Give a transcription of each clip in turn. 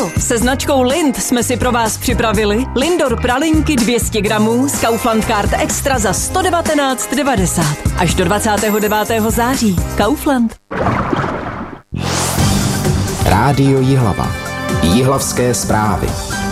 se značkou Lind jsme si pro vás připravili Lindor pralinky 200 gramů z Kaufland Card Extra za 119,90 až do 29. září. Kaufland. Rádio Jihlava. Jihlavské zprávy.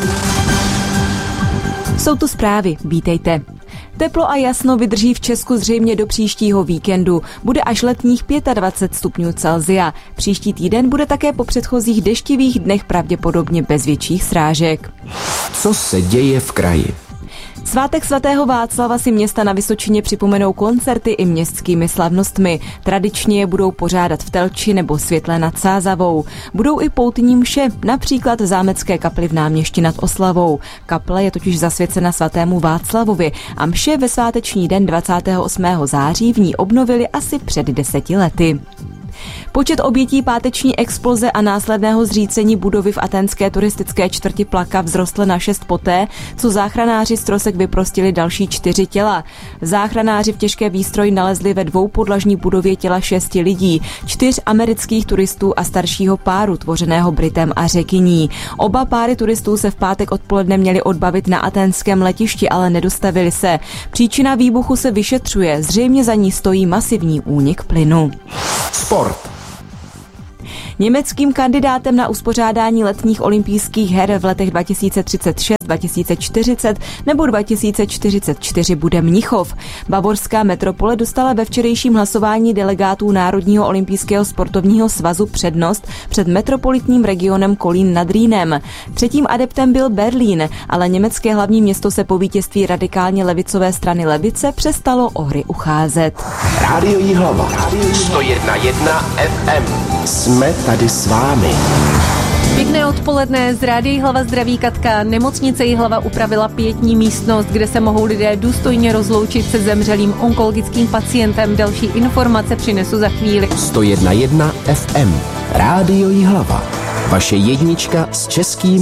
Jsou tu zprávy, vítejte. Teplo a jasno vydrží v Česku zřejmě do příštího víkendu. Bude až letních 25 stupňů Celsia. Příští týden bude také po předchozích deštivých dnech pravděpodobně bez větších srážek. Co se děje v kraji? Svátek svatého Václava si města na Vysočině připomenou koncerty i městskými slavnostmi. Tradičně je budou pořádat v Telči nebo Světle nad Sázavou. Budou i poutní mše, například v zámecké kapli v Náměšti nad Oslavou. Kaple je totiž zasvěcena svatému Václavovi a mše ve sváteční den 28. září v ní obnovili asi před 10 lety. Počet obětí páteční exploze a následného zřícení budovy v aténské turistické čtvrti Plaka vzrostl na 6 poté, co záchranáři z trosek vyprostili další 4 těla. Záchranáři v těžké výstroji nalezli ve dvoupodlažní budově těla 6 lidí, 4 amerických turistů a staršího páru tvořeného Britem a Řekyní. Oba páry turistů se v pátek odpoledne měli odbavit na aténském letišti, ale nedostavili se. Příčina výbuchu se vyšetřuje, zřejmě za ní stojí masivní únik plynu. Sport. Německým kandidátem na uspořádání letních olympijských her v letech 2036, 2040 nebo 2044 bude Mnichov. Bavorská metropole dostala ve včerejším hlasování delegátů Národního olympijského sportovního svazu přednost před metropolitním regionem Kolín nad Rýnem. Třetím adeptem byl Berlín, ale německé hlavní město se po vítězství radikálně levicové strany levice přestalo o hry ucházet. Rádio Jihlava. 101,1 FM. Jsme tady s vámi. Pěkné odpoledne, z Rádia Jihlava zdraví Katka. Nemocnice Jihlava upravila pietní místnost, kde se mohou lidé důstojně rozloučit se zemřelým onkologickým pacientem. Další informace přinesu za chvíli. 101,1 FM. Rádio Jihlava. Vaše jednička s českým